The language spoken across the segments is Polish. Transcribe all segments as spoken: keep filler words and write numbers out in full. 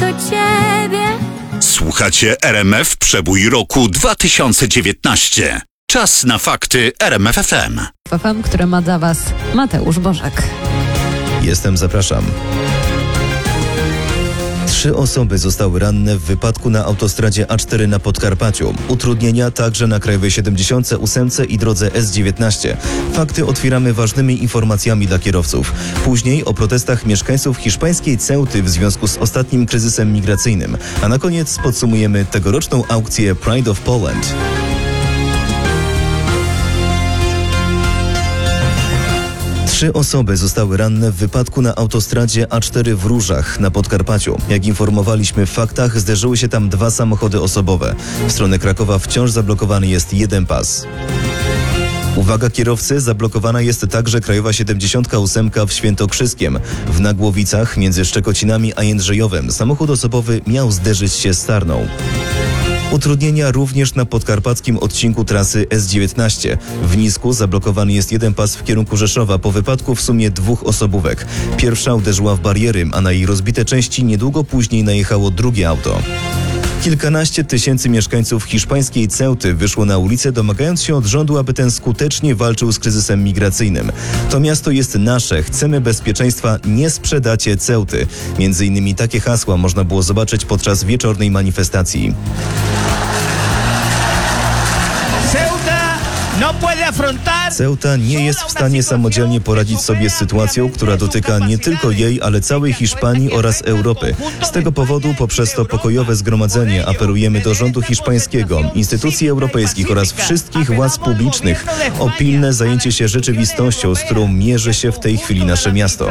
do ciebie. Słuchacie R M F Przebój roku dwa tysiące dziewiętnaście. Czas na fakty R M F F M. F M, które ma dla Was Mateusz Bożek. Jestem, zapraszam. Trzy osoby zostały ranne w wypadku na autostradzie A cztery na Podkarpaciu. Utrudnienia także na Krajowej siedemdziesiąt osiem i drodze S dziewiętnaście. Fakty otwieramy ważnymi informacjami dla kierowców. Później o protestach mieszkańców hiszpańskiej Ceuty w związku z ostatnim kryzysem migracyjnym. A na koniec podsumujemy tegoroczną aukcję Pride of Poland. Trzy osoby zostały ranne w wypadku na autostradzie A cztery w Różach na Podkarpaciu. Jak informowaliśmy w faktach, zderzyły się tam dwa samochody osobowe. W stronę Krakowa wciąż zablokowany jest jeden pas. Uwaga kierowcy, zablokowana jest także Krajowa siedemdziesiąt osiem w Świętokrzyskiem. W Nagłowicach między Szczekocinami a Jędrzejowem samochód osobowy miał zderzyć się z Tarną. Utrudnienia również na podkarpackim odcinku trasy S dziewiętnaście. W Nisku zablokowany jest jeden pas w kierunku Rzeszowa po wypadku w sumie dwóch osobówek. Pierwsza uderzyła w bariery, a na jej rozbite części niedługo później najechało drugie auto. Kilkanaście tysięcy mieszkańców hiszpańskiej Ceuty wyszło na ulicę, domagając się od rządu, aby ten skutecznie walczył z kryzysem migracyjnym. To miasto jest nasze, chcemy bezpieczeństwa, nie sprzedacie Ceuty. Między innymi takie hasła można było zobaczyć podczas wieczornej manifestacji. Ceuta nie jest w stanie samodzielnie poradzić sobie z sytuacją, która dotyka nie tylko jej, ale całej Hiszpanii oraz Europy. Z tego powodu poprzez to pokojowe zgromadzenie apelujemy do rządu hiszpańskiego, instytucji europejskich oraz wszystkich władz publicznych o pilne zajęcie się rzeczywistością, z którą mierzy się w tej chwili nasze miasto.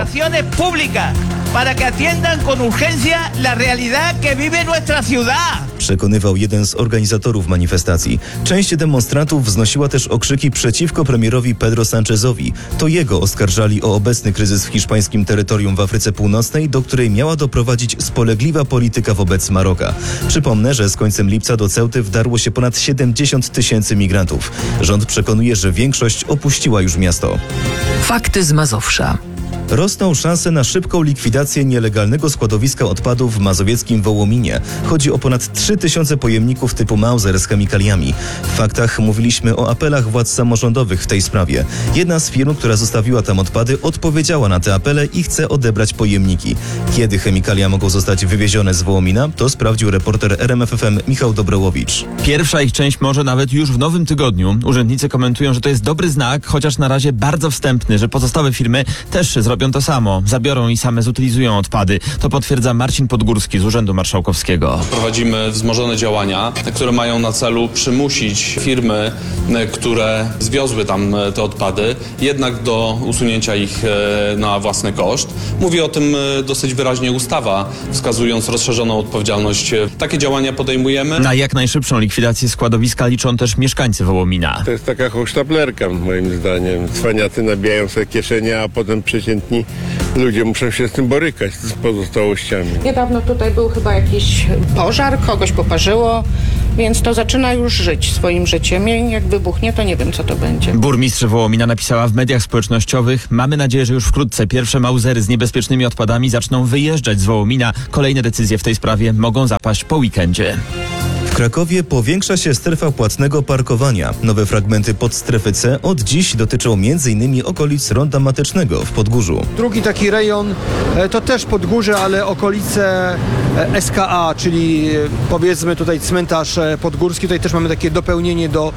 Przekonywał jeden z organizatorów manifestacji. Część demonstrantów wznosiła też okrzyki przeciwko premierowi Pedro Sánchezowi. To jego oskarżali o obecny kryzys w hiszpańskim terytorium w Afryce Północnej, do której miała doprowadzić spolegliwa polityka wobec Maroka. Przypomnę, że z końcem lipca do Ceuty wdarło się ponad siedemdziesiąt tysięcy migrantów. Rząd przekonuje, że większość opuściła już miasto. Fakty z Mazowsza. Rosną szanse na szybką likwidację nielegalnego składowiska odpadów w mazowieckim Wołominie. Chodzi o ponad trzy tysiące pojemników typu Mauser z chemikaliami. W faktach mówiliśmy o apelach władz samorządowych w tej sprawie. Jedna z firm, która zostawiła tam odpady, odpowiedziała na te apele i chce odebrać pojemniki. Kiedy chemikalia mogą zostać wywiezione z Wołomina, to sprawdził reporter R M F F M Michał Dobrołowicz. Pierwsza ich część może nawet już w nowym tygodniu. Urzędnicy komentują, że to jest dobry znak, chociaż na razie bardzo wstępny, że pozostałe firmy też zrobią to samo. Zabiorą i same zutylizują odpady. To potwierdza Marcin Podgórski z Urzędu Marszałkowskiego. Prowadzimy wzmożone działania, które mają na celu przymusić firmy, które zwiozły tam te odpady, jednak do usunięcia ich na własny koszt. Mówi o tym dosyć wyraźnie ustawa, wskazując rozszerzoną odpowiedzialność. Takie działania podejmujemy. Na jak najszybszą likwidację składowiska liczą też mieszkańcy Wołomina. To jest taka hochsztaplerka, moim zdaniem. Cwaniacy nabijają sobie kieszenie, a potem przeciętni ludzie muszą się z tym borykać, z pozostałościami. Niedawno tutaj był chyba jakiś pożar, kogoś poparzyło, więc to zaczyna już żyć swoim życiem. I jak wybuchnie, to nie wiem, co to będzie. Burmistrz Wołomina napisała w mediach społecznościowych: mamy nadzieję, że już wkrótce pierwsze mausery z niebezpiecznymi odpadami zaczną wyjeżdżać z Wołomina. Kolejne decyzje w tej sprawie mogą zapaść po weekendzie. W Krakowie powiększa się strefa płatnego parkowania. Nowe fragmenty podstrefy C od dziś dotyczą między innymi okolic Ronda Matecznego w Podgórzu. Drugi taki rejon to też Podgórze, ale okolice S K A, czyli powiedzmy tutaj cmentarz podgórski. Tutaj też mamy takie dopełnienie do,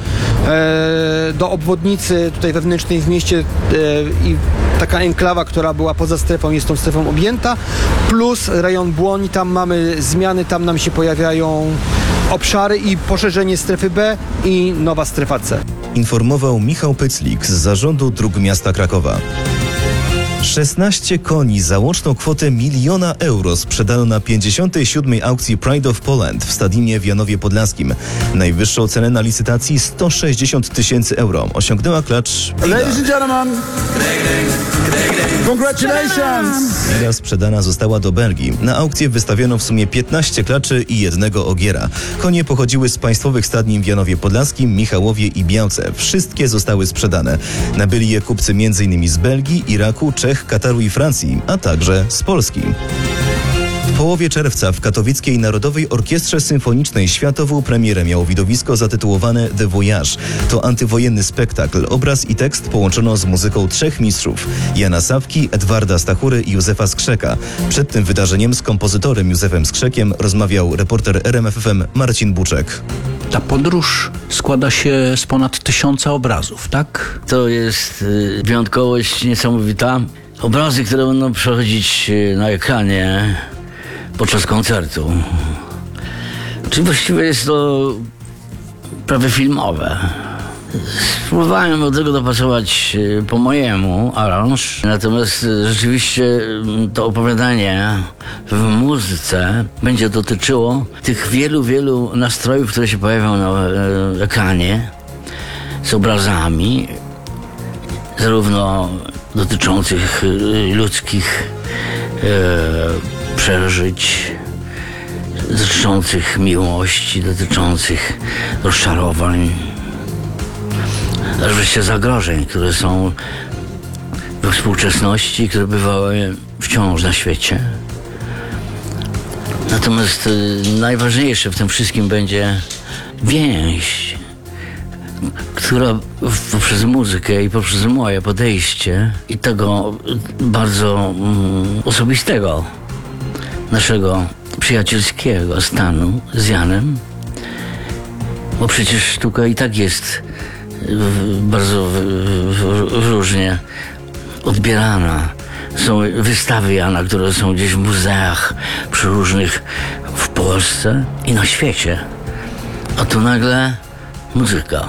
do obwodnicy tutaj wewnętrznej w mieście i taka enklawa, która była poza strefą, jest tą strefą objęta, plus rejon Błoń, tam mamy zmiany, tam nam się pojawiają obszary i poszerzenie strefy B i nowa strefa C. Informował Michał Pyclik z Zarządu Dróg Miasta Krakowa. szesnaście koni za łączną kwotę miliona euro sprzedano na pięćdziesiątej siódmej aukcji Pride of Poland w Stadimie w Janowie Podlaskim. Najwyższą cenę na licytacji sto sześćdziesiąt tysięcy euro osiągnęła klacz Ladies and gentlemen, congratulations! Ida sprzedana została do Belgii. Na aukcję wystawiono w sumie piętnaście klaczy i jednego ogiera. Konie pochodziły z państwowych stadnin w Janowie Podlaskim, Michałowie i Białce. Wszystkie zostały sprzedane. Nabyli je kupcy m.in. z Belgii, Iraku, Czech, Kataru i Francji, a także z Polski. W połowie czerwca w katowickiej Narodowej Orkiestrze Symfonicznej światową premierę miało widowisko zatytułowane The Voyage. To antywojenny spektakl. Obraz i tekst połączono z muzyką trzech mistrzów: Jana Sawki, Edwarda Stachury i Józefa Skrzeka. Przed tym wydarzeniem z kompozytorem Józefem Skrzekiem rozmawiał reporter R M F F M Marcin Buczek. Ta podróż składa się z ponad tysiąca obrazów, tak? To jest y, wyjątkowość niesamowita. Obrazy, które będą przechodzić na ekranie podczas koncertu. Czyli właściwie jest to prawie filmowe. Spróbowałem do tego dopasować po mojemu aranż, natomiast rzeczywiście to opowiadanie w muzyce będzie dotyczyło tych wielu, wielu nastrojów, które się pojawią na ekranie z obrazami, zarówno dotyczących ludzkich e, przeżyć, dotyczących miłości, dotyczących rozczarowań, aż wreszcie zagrożeń, które są we współczesności, które bywały wciąż na świecie. Natomiast e, najważniejsze w tym wszystkim będzie więź, która poprzez muzykę i poprzez moje podejście i tego bardzo mm, osobistego naszego przyjacielskiego stanu z Janem, bo przecież sztuka i tak jest w, bardzo w, w, różnie odbierana. Są wystawy Jana, które są gdzieś w muzeach przeróżnych w Polsce i na świecie. A tu nagle muzyka.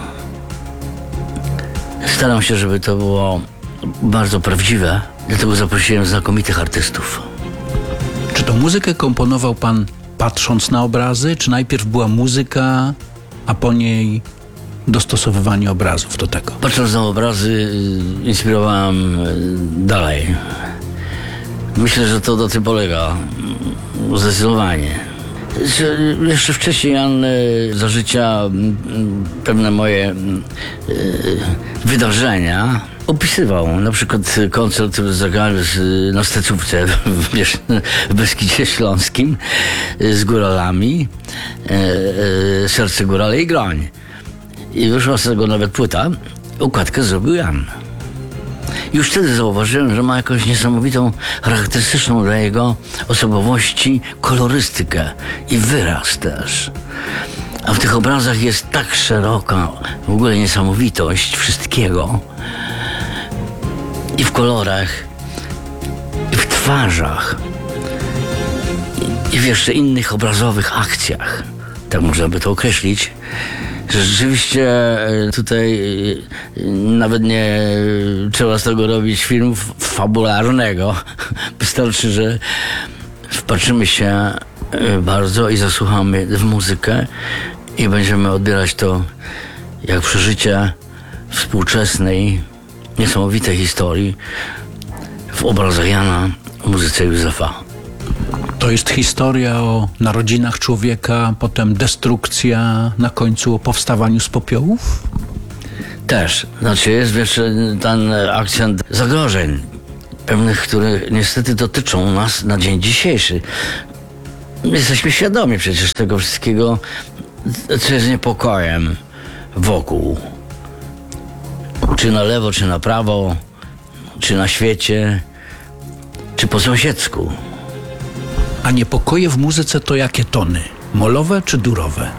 Staram się, żeby to było bardzo prawdziwe, dlatego zaprosiłem znakomitych artystów. Czy to muzykę komponował pan patrząc na obrazy, czy najpierw była muzyka, a po niej dostosowywanie obrazów do tego? Patrząc na obrazy, inspirowałem dalej. Myślę, że to do tym polega. Zdecydowanie. Jeszcze wcześniej Jan za życia pewne moje wydarzenia opisywał. Na przykład koncert, który zagrałem na Stecówce w Beskidzie Śląskim z góralami, Serce Górale i Groń. I wyszła z tego nawet płyta. Układkę zrobił Jan. Już wtedy zauważyłem, że ma jakąś niesamowitą, charakterystyczną dla jego osobowości kolorystykę i wyraz też. A w tych obrazach jest tak szeroka w ogóle niesamowitość wszystkiego. I w kolorach, i w twarzach, i, i w jeszcze innych obrazowych akcjach. Tak można by to określić. Że rzeczywiście tutaj nawet nie trzeba z tego robić filmu fabularnego. Wystarczy, że wpatrzymy się bardzo i zasłuchamy w muzykę i będziemy odbierać to jak przeżycie współczesnej, niesamowitej historii w obrazach Jana, w muzyce Józefa. To jest historia o narodzinach człowieka, potem destrukcja, na końcu o powstawaniu z popiołów? Też. Znaczy jest jeszcze ten akcent zagrożeń pewnych, które niestety dotyczą nas na dzień dzisiejszy. Jesteśmy świadomi przecież tego wszystkiego, co jest niepokojem wokół. Czy na lewo, czy na prawo, czy na świecie, czy po sąsiedzku. A niepokoje w muzyce to jakie tony? Molowe czy durowe?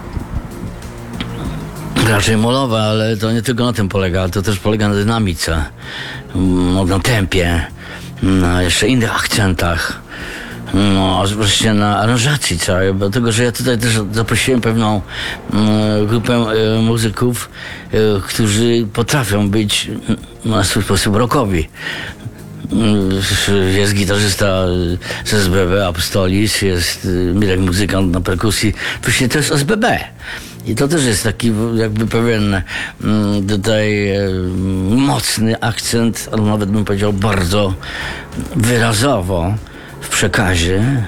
Raczej molowe, ale to nie tylko na tym polega, to też polega na dynamice, na tempie, na jeszcze innych akcentach, no, a wreszcie na aranżacji całej, dlatego że ja tutaj też zaprosiłem pewną mm, grupę e, muzyków, e, którzy potrafią być na swój sposób rockowi. Jest gitarzysta z S B B Apostolis, jest Mirek muzykant na perkusji. Właśnie to jest S B B. I to też jest taki jakby pewien tutaj mocny akcent, ale nawet bym powiedział bardzo wyrazowo w przekazie,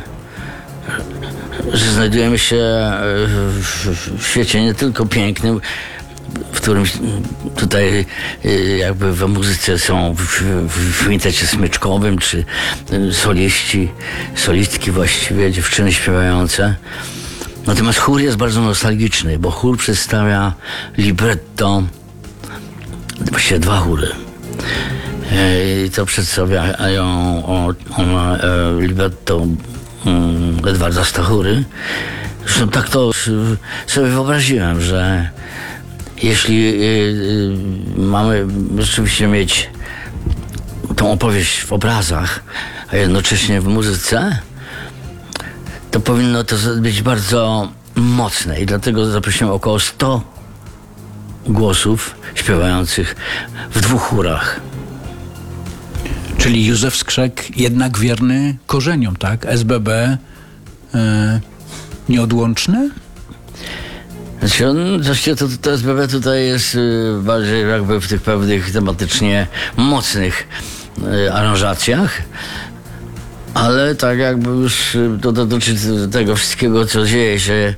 że znajdujemy się w świecie nie tylko pięknym, w którym tutaj y, jakby w muzyce są w, w, w kwintecie smyczkowym, czy y, soliści, solistki właściwie, dziewczyny śpiewające. Natomiast chór jest bardzo nostalgiczny, bo chór przedstawia libretto, właściwie dwa chóry. I to przedstawiają o, o, e, libretto um, Edwarda Stachury. Zresztą tak to sobie wyobraziłem, że jeśli y, y, mamy rzeczywiście mieć tą opowieść w obrazach, a jednocześnie w muzyce, to powinno to być bardzo mocne i dlatego zaprosiłem około stu głosów śpiewających w dwóch chórach. Czyli Józef Skrzek jednak wierny korzeniom, tak? S B B e, nieodłączny? Znaczy on, właściwie to, to S B B tutaj jest y, bardziej jakby w tych pewnych tematycznie mocnych y, aranżacjach, ale tak jakby już y, to dotyczy tego wszystkiego, co dzieje się y,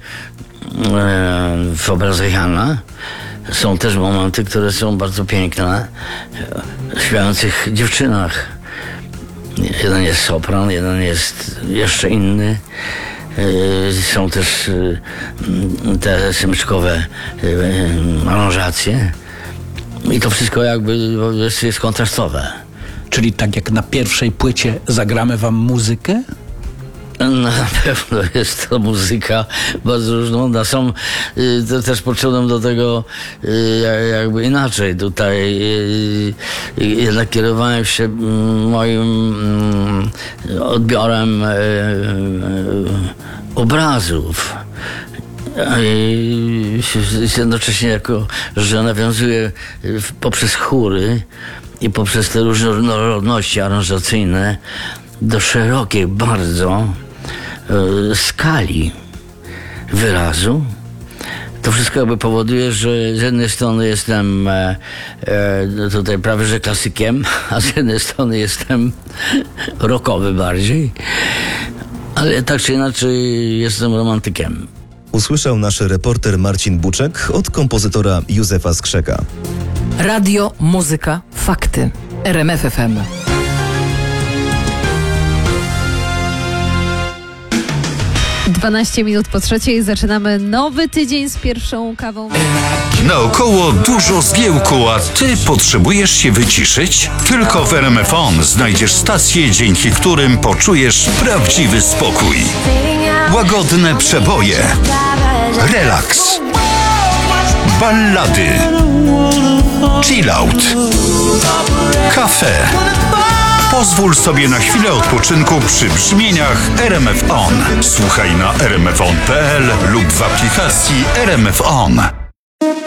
w obrazach Jana. Są też momenty, które są bardzo piękne, w śpiewających dziewczynach. Jeden jest sopran, jeden jest jeszcze inny. Są też te smyczkowe aranżacje. I to wszystko jakby jest, jest kontrastowe. Czyli tak jak na pierwszej płycie zagramy wam muzykę? Na pewno jest to muzyka bardzo różnorodna. Są, y, to też podszedłem do tego y, jakby inaczej. Tutaj y, y, jednak kierowałem się y, moim y, odbiorem y, y, obrazów. I jednocześnie jako, że nawiązuje poprzez chóry i poprzez te różnorodności aranżacyjne do szerokiej bardzo e, skali wyrazu. To wszystko jakby powoduje, że z jednej strony jestem e, e, tutaj prawie że klasykiem, a z jednej strony jestem rockowy bardziej, ale tak czy inaczej jestem romantykiem. Usłyszał nasz reporter Marcin Buczek od kompozytora Józefa Skrzeka. Radio, muzyka, fakty. R M F F M. dwanaście minut po trzeciej zaczynamy nowy tydzień z pierwszą kawą. Naokoło dużo zgiełku, a ty potrzebujesz się wyciszyć? Tylko w R M F On znajdziesz stacje, dzięki którym poczujesz prawdziwy spokój. Łagodne przeboje, relaks, ballady, chillout, kafe. Pozwól sobie na chwilę odpoczynku przy brzmieniach R M F On. Słuchaj na r m f on kropka p l lub w aplikacji R M F On.